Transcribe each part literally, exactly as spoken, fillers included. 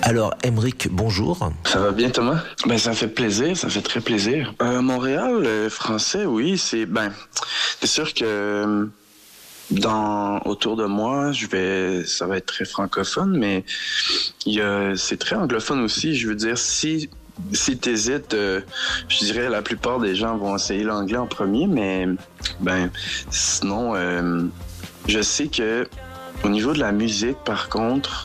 Alors, Aymeric, bonjour. Ça va bien, Thomas? Ben, ça fait plaisir, ça fait très plaisir. Euh, Montréal, euh, français, oui, c'est, ben, c'est sûr que dans, autour de moi, je vais, ça va être très francophone, mais il y a, c'est très anglophone aussi. Je veux dire, si, si t'hésites, euh, je dirais la plupart des gens vont essayer l'anglais en premier, mais, ben, sinon, euh, je sais que au niveau de la musique, par contre,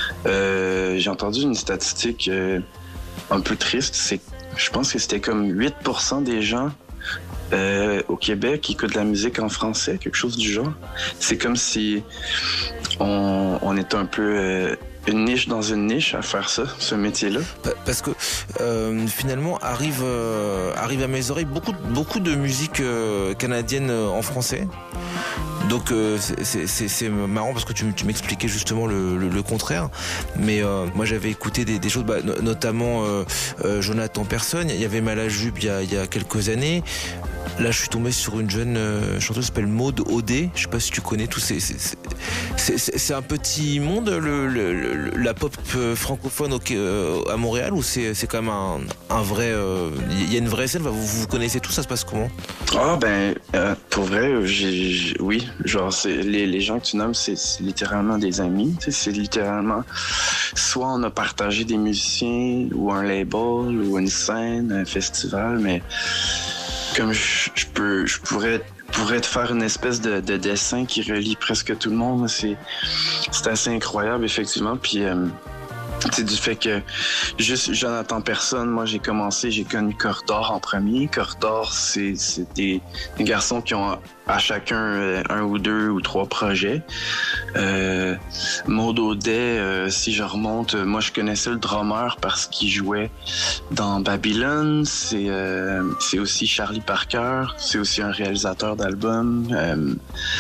euh, j'ai entendu une statistique euh, un peu triste. C'est, je pense que c'était comme huit pour cent des gens euh, au Québec qui écoutent de la musique en français, quelque chose du genre. C'est comme si on, on était un peu euh, une niche dans une niche à faire ça, ce métier-là. Parce que euh, finalement arrive euh, arrive à mes oreilles beaucoup beaucoup de musique euh, canadienne euh, en français. Donc euh, c'est, c'est, c'est marrant parce que tu, tu m'expliquais justement le, le, le contraire. Mais euh, moi j'avais écouté des, des choses, bah, notamment euh, euh, Jonathan Persson. Il y avait Malajube il y a, il y a quelques années. Là, je suis tombé sur une jeune euh, chanteuse qui s'appelle Maud Audet. Je sais pas si tu connais tous ces. C'est, c'est, c'est, c'est un petit monde, le, le, le, la pop francophone au, euh, à Montréal, ou c'est, c'est quand même un, un vrai. Il euh, y a une vraie scène. Vous vous connaissez tous, ça se passe comment? Ah ben, euh, pour vrai, j'ai, j'ai, oui, genre c'est, les, les gens que tu nommes, c'est, c'est littéralement des amis. Tu sais, c'est littéralement soit on a partagé des musiciens ou un label ou une scène, un festival, mais comme je, je peux, je pourrais, pourrais te faire une espèce de, de dessin qui relie presque tout le monde. C'est, c'est assez incroyable, effectivement. Puis, euh, c'est du fait que juste Jonathan Persson, moi j'ai commencé, j'ai connu Corridor en premier. Corridor, c'est, c'est des, des garçons qui ont à chacun euh, un ou deux ou trois projets. Euh, Maud Audet, euh, si je remonte, moi je connaissais le drummer parce qu'il jouait dans Babylone. C'est, euh, c'est aussi Charlie Parker, c'est aussi un réalisateur d'albums. Euh,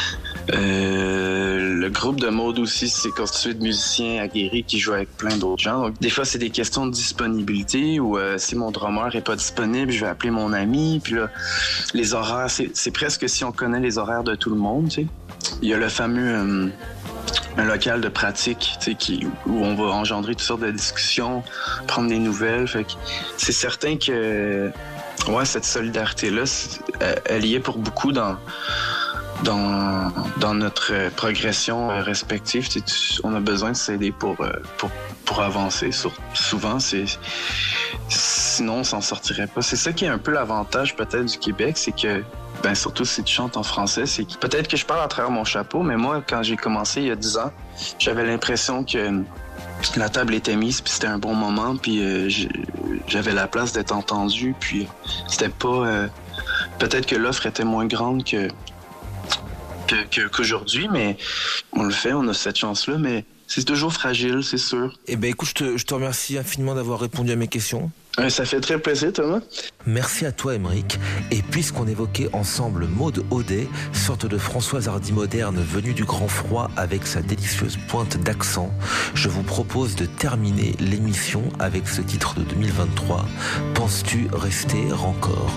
Euh, le groupe de Maud aussi, c'est constitué de musiciens aguerris qui jouent avec plein d'autres gens. Donc, des fois, c'est des questions de disponibilité ou euh, si mon drummer est pas disponible, je vais appeler mon ami. Puis là, les horaires, c'est, c'est presque si on connaît les horaires de tout le monde, tu sais. Il y a le fameux euh, un local de pratique, tu sais, qui, où on va engendrer toutes sortes de discussions, prendre des nouvelles. Fait que c'est certain que ouais, cette solidarité-là, elle y est pour beaucoup dans Dans, dans notre progression respective. On a besoin de s'aider pour, pour, pour avancer. Souvent, c'est, sinon, on s'en sortirait pas. C'est ça qui est un peu l'avantage peut-être du Québec, c'est que, ben, surtout si tu chantes en français, c'est que peut-être que je parle à travers mon chapeau, mais moi, quand j'ai commencé il y a dix ans, j'avais l'impression que la table était mise, puis c'était un bon moment, puis euh, j'avais la place d'être entendu, puis c'était pas... Euh, peut-être que l'offre était moins grande que Que, que, qu'aujourd'hui, mais on le fait, on a cette chance-là, mais c'est toujours fragile, c'est sûr. Eh ben écoute, je te, je te remercie infiniment d'avoir répondu à mes questions. Ouais, ça fait très plaisir, Thomas. Merci à toi, Aymeric. Et puisqu'on évoquait ensemble Maud Audet, sorte de Françoise Hardy moderne venue du grand froid avec sa délicieuse pointe d'accent, je vous propose de terminer l'émission avec ce titre de deux mille vingt-trois. Penses-tu rester rancor?